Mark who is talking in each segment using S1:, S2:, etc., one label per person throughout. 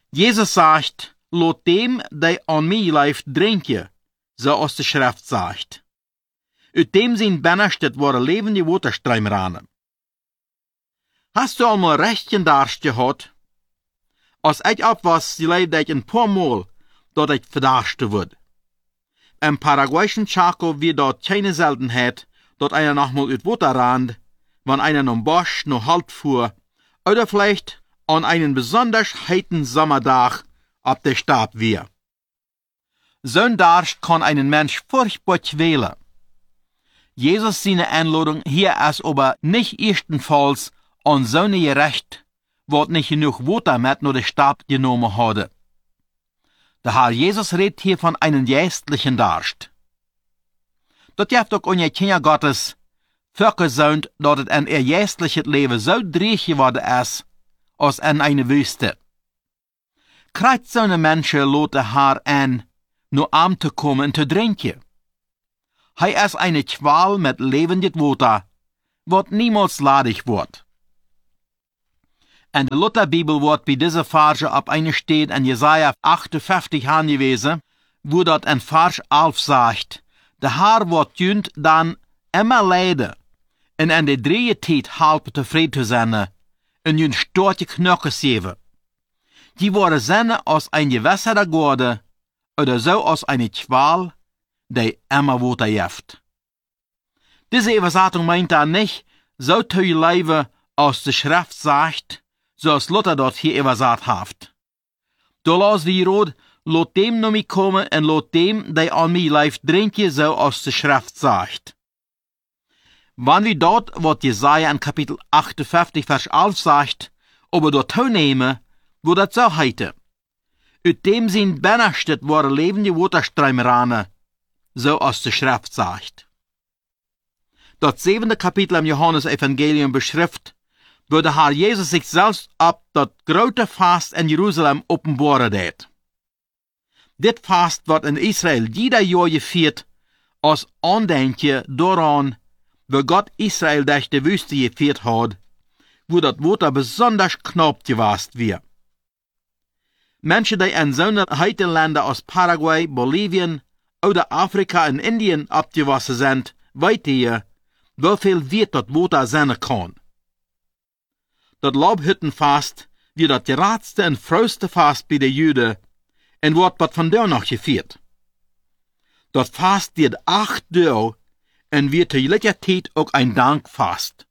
S1: Jesus sagt, lot dem, der an mij leeft, drinken, zoals de schrift sagt. Uit dem zijn binnenstet worden levende waterströmranen. Hast du allemaal rechtchen darst gehad? Als ik op was, leefde ik een paar Mal, dat ik verdarste word. Im paraguayischen Chaco wird dort keine Seltenheit, dat einer nochmal uit Water rand, wann einer am Bosch noch Halt fuhr, oder vielleicht an einen besonders heiten Sommertag ab der Stab wir. So'n Darst kann einen Mensch furchtbar quälen. Jesus seine Einladung hier ist aber nicht erstenfalls an so'ne gerecht, wat nicht genug Water mit nur der Stab genommen hatte. Der Herr Jesus redet hier von einem geistlichen Darst. Dat heeft ook in je Kinder Gottes vergezeunt dat het in ihr geistliches Leben so dreig geworden ist, als in eine Wüste. Krijgt zo'n Menschen lot der Herr an, nur arm te kommen und te drinken. Hij ist eine Qual mit lebendig Water, wat niemals ladig wordt. In der Lutherbibel wordt bei dieser Verse ab eine steht in Jesaja 58 angewiesen, wo dort in Vers 11 sagt, der Herr wordt junt dan immer leiden, en in de drieën tijd halp tevreden te zijn, en jun stootje knokkes geven. Die worden zijn als een gewässerter Gorde, oder so als eine Qual, die immer Water heeft. Diese Übersetzung meint er nicht, so zu leben, als die Schrift sagt, zoals Luther dort hier übersetzt hat. Da las wie rot, lot dem noch mich kommen en lot dem, die an mij leeft, drinken, so als die Schrift sagt. Wann wir dort, wat Jesaja in Kapitel 58, Vers 11 sagt, aber dort nehmen, wo das so heite. Uit dem sind binnenstet worden levende Waterströmranen, so als die Schrift sagt. Das 7. Kapitel im Johannes-Evangelium beschrift, wo der Herr Jesus sich selbst ab dat grote Fast in Jerusalem openbaren deed. Dit Fast wordt in Israel jeder Jahr gevierd, als Andenkje daran, wo Gott Israel durch die Wüste geführt hat, wo das Water besonders knapp gewast wird. Menschen, die in zo'n heiten Länder als Paraguay, Bolivien oder Afrika und Indien abgewassen sind, weten hier, wieviel wird das Water sein kann. Dat Laubhüttenfast wird das geradste und frühste Fast bei den Juden en wordt wat van daar nog gevierd. Dat Fast wird 8 Tage en wird tegelijkertijd ook ein Dankfast.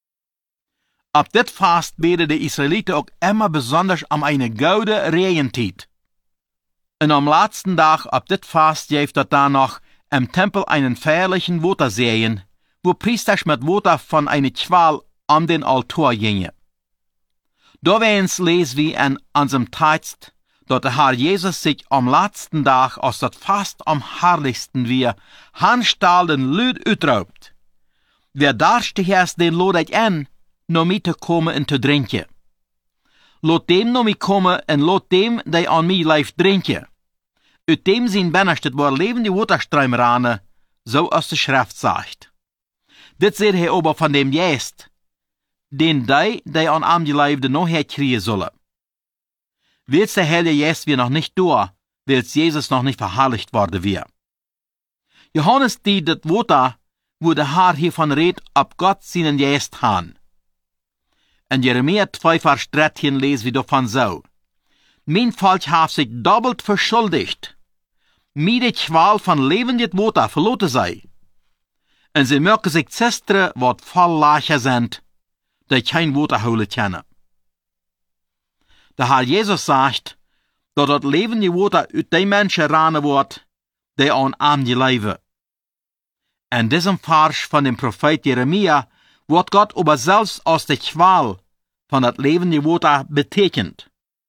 S1: Ab dit Fast beten de Israeliten ook immer besonders am eine goude Regentijd. En am letzten Tag ab dit Fast geeft dat da noch im Tempel einen feierlichen Waterseen, wo Priesters mit Water von einer Qual an den Altar gingen. Da wens les wie in unserem Text, dat der Herr Jesus sich am letzten Tag, als dat Fast am herrlichsten wir, handstahlen Lüd uitroept. Wer darstig ist, den lod ich an, no mij te komen en te drinken. Lot dem no mij komen en lot dem, die an mij leeft, drinken. Uit dem zijn binnenstet waar levende Waterströmranen, so als de Schrift sagt. Dit zegt hij aber van dem Geest, den die an am geleefde noch herkriegen sollen. Willst der Heilige Geist wir noch nicht da, willst Jesus noch nicht verherrlicht worden wir. Johannes die das Water, wo der Herr hiervon redet, ab Gott seinen Geist han. In Jeremia 2 Vers 13 lesen wir davon so. Mein Volk hat sich doppelt verschuldigt, mir die Qual von lebendig Water verloren sei. Und sie mögen sich zesteren, wat voll Lacher sind, die kein Water holen können. Der Herr Jesus sagt, dat das levende Water uit die Menschen ranen wordt, die an arm leven. In diesem Vers von dem Prophet Jeremia wird Gott aber selbst als die Qual von das levende Water betekent.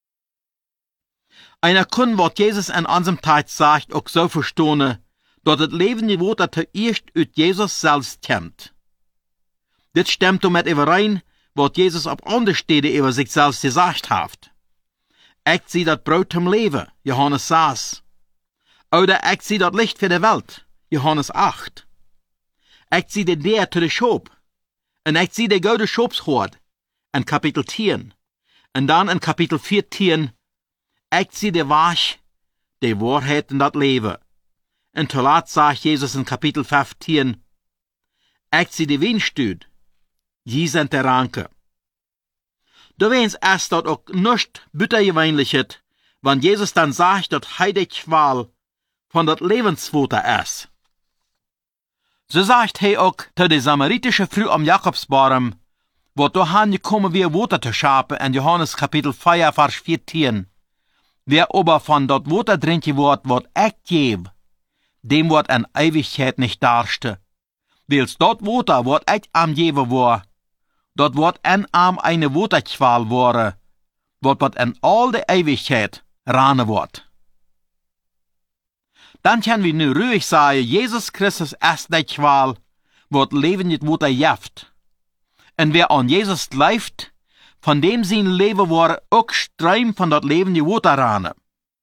S1: Einer kann, was Jesus in unserem Text sagt, auch so verstehen, dass das levende Water zuerst aus Jesus selbst kommt. Dit stimmt damit überein, was Jesus auf andere Stellen über sich selbst gesagt hat. Ich zie dat Brot zum Leben, Johannes 6. Oder ich zie dat Licht für die Welt, Johannes 8. Ich zie de Deur zu de Schop. En ich zie de gouden Schopshort, in Kapitel 10. En dan in Kapitel 14, ich zie de Weg, de Wahrheit en dat Leben. En te laat sagt Jesus in Kapitel 15, ich zie de Windstuud, je sind de Ranke. Du wens erst dat auch nicht büttergewöhnlich het, wann Jesus dann sagt, dat hij de Qual von dat Lebenswater ist. So sagt hij auch zu de samaritische Frau am Jakobsbaum, wo dahin gekommen wir Water zu schapen in Johannes Kapitel 4, Vers 14. Wer aber von dat Water trinken wird, wat ich geb, dem wird an Ewigkeit nicht darste. Wils dat Water, wat ich am geben war, dat wird en am eine Waterqual worden, wat in all de Ewigkeit rane wird. Dann können wir nu ruhig sagen, Jesus Christus ist die Qual, wat Leben nicht Water jeft. En wer an Jesus leeft, von dem sein Leben war auch Streim von dat Leben die Water rane.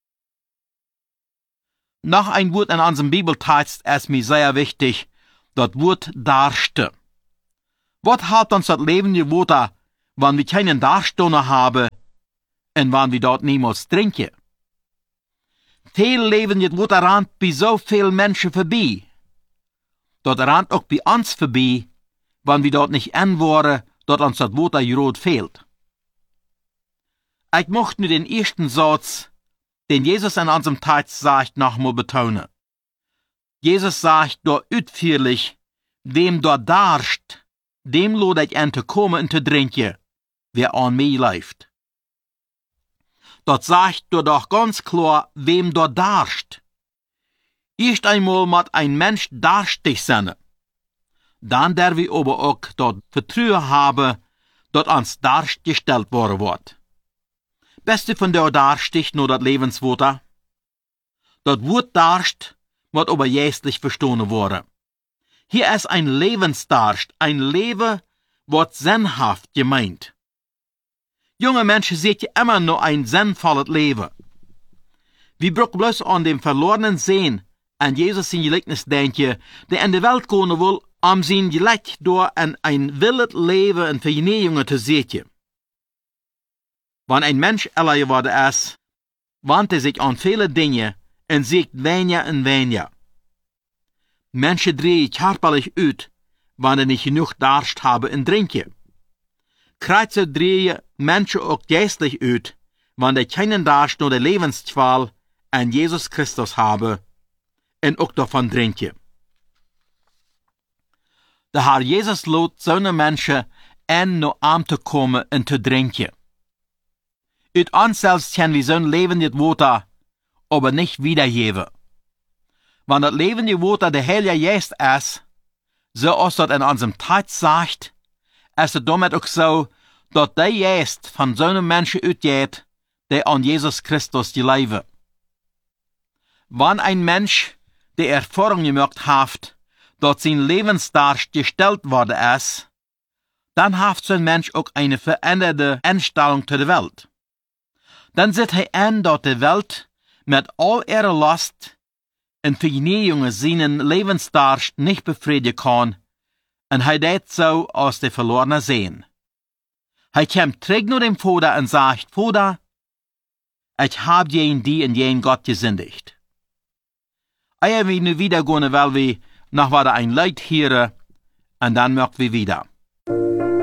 S1: Noch ein Wort in unserem Bibeltext ist mir sehr wichtig, das Wort Darste. Was halt uns das Leben die Water, wenn wir keinen Darstoner haben und wenn wir dort niemals trinken? Viel Leben die Water rannt bei so vielen Menschen vorbei. Dort rannt auch bei uns vorbei, wenn wir dort nicht anwaren, dort uns das Water rot fehlt. Ich möchte nur den ersten Satz, den Jesus in unserem Text sagt, nochmal betonen. Jesus sagt dort utführlich, wem dort darst, dem lade ich an zu kommen und zu trinken, wer an mich läuft. Dort sagt dort doch ganz klar, wem dort darst. Erst einmal muss ein Mensch darstig sein. Dann der wir aber auch dort Vertrauen haben, dort ans Darst gestellt worden wird. Beste von der Darstig nur das Lebenswater. Das Wort Darst wird aber jästlich verstanden worden. Hier ist ein Lebensdarst, ein Leben, wird sinnhaft gemeint. Junge Menschen seht ihr immer nur ein sinnvolles Leben. Wir brauchen bloß an dem verlorenen Sehen, an Jesus in Gleichnis denken, der in die Welt kommen will, sein Gleich durch ein wildes Leben in Vergnügungen zu sehen. Wenn ein Mensch älter geworden ist, wandt er sich an viele Dinge und sieht weniger und weniger. Menschen drehen körperlich uit, wenn er nicht genug Durst haben und trinken. Kreuzer drehen Menschen auch geistlich uit, wenn er keinen Durst nur der Lebensqual an Jesus Christus haben und auch davon trinken. Der Herr Jesus lädt so eine Menschen an, nur arm zu kommen und zu trinken. Uit uns selbst können wir so ein lebendes Water, aber nicht wiedergeben. Wenn das lebende Water der Heilige Geist ist, so als das in unserem Text sagt, ist es damit auch so, dass der Geist von so einem Menschen ausgeht, der an Jesus Christus glaubt. Wenn ein Mensch die Erfahrung gemacht hat, dass sein Lebensdarst gestellt worden ist, dann hat so ein Mensch auch eine veränderte Einstellung zu der Welt. Dann sieht er an, dass die Welt mit all ihrer Last und Vergnügungen seinen Lebensdarst nicht befriedigen kann, und er tät so aus der verlorenen sehen. Er kommt zurück nur dem Vater und sagt, Vater, ich hab jen die und jen Gott gesündigt. Eier wir nu wieder gehen, weil wir noch wieder ein Leid hören, und dann möchten wir wieder.